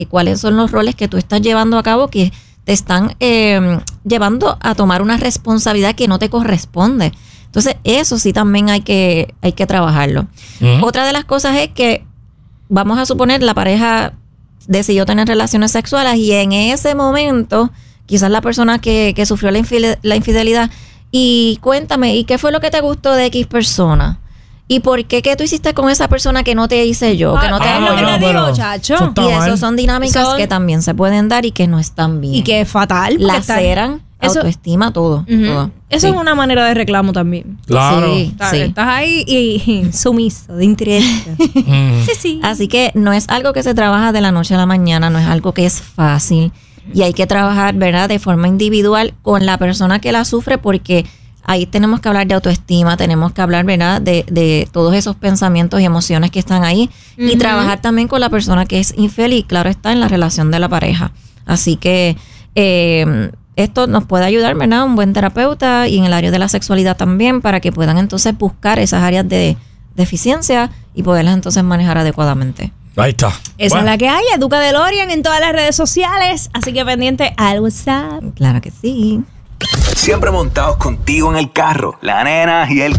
cuáles son los roles que tú estás llevando a cabo que te están llevando a tomar una responsabilidad que no te corresponde. Entonces, eso sí también hay que trabajarlo. Otra de las cosas es que, vamos a suponer, la pareja decidió tener relaciones sexuales y en ese momento, quizás la persona que sufrió la infidelidad, y cuéntame, ¿y qué fue lo que te gustó de X persona? ¿Y por qué tú hiciste con esa persona que no te hice yo? Que no te hago yo. Chacho. Y eso son dinámicas que también se pueden dar y que no están bien. Y que es fatal. Laceran autoestima, todo. Eso es una manera de reclamo también. Claro. Sí. Estás ahí y sumiso, de interés. Sí. Así que no es algo que se trabaja de la noche a la mañana, no es algo que es fácil. Y hay que trabajar, ¿verdad?, de forma individual con la persona que la sufre, porque ahí tenemos que hablar de autoestima, tenemos que hablar, ¿verdad?, de todos esos pensamientos y emociones que están ahí. Y trabajar también con la persona que es infiel y, claro, está en la relación de la pareja. Así que esto nos puede ayudar, ¿verdad?, un buen terapeuta, y en el área de la sexualidad también, para que puedan entonces buscar esas áreas de deficiencia y poderlas entonces manejar adecuadamente. Ahí está. Esa es la que hay. Educa DeLorean en todas las redes sociales. Así que pendiente al WhatsApp. Claro que sí. Siempre montados contigo en el carro, la nena y el